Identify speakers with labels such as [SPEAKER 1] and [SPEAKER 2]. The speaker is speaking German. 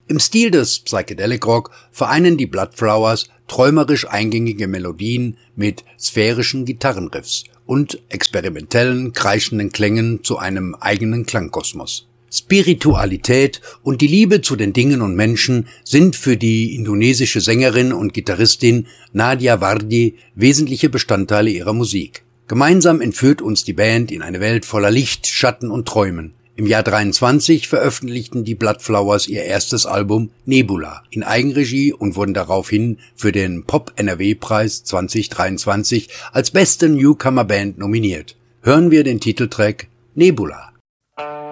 [SPEAKER 1] Im Stil des Psychedelic Rock vereinen die Bloodflowers träumerisch eingängige Melodien mit sphärischen Gitarrenriffs und experimentellen, kreischenden Klängen zu einem eigenen Klangkosmos. Spiritualität und die Liebe zu den Dingen und Menschen sind für die indonesische Sängerin und Gitarristin Nadia Wardi wesentliche Bestandteile ihrer Musik. Gemeinsam entführt uns die Band in eine Welt voller Licht, Schatten und Träumen. Im Jahr 23 veröffentlichten die Bloodflowers ihr erstes Album Nebula in Eigenregie und wurden daraufhin für den Pop-NRW-Preis 2023 als beste Newcomer-Band nominiert. Hören wir den Titeltrack Nebula.